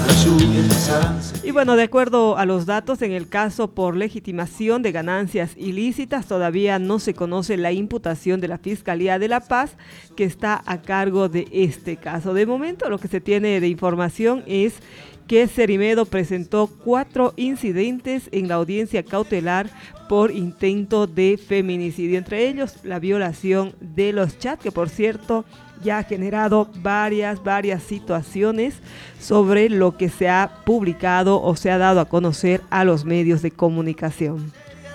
Y bueno, de acuerdo a los datos, en el caso por legitimación de ganancias ilícitas, todavía no se conoce la imputación de la Fiscalía de La Paz, que está a cargo de este caso. De momento, lo que se tiene de información es que Cerimedo presentó 4 incidentes en la audiencia cautelar por intento de feminicidio, entre ellos la violación de los chats, que por cierto ya ha generado varias situaciones sobre lo que se ha publicado o se ha dado a conocer a los medios de comunicación.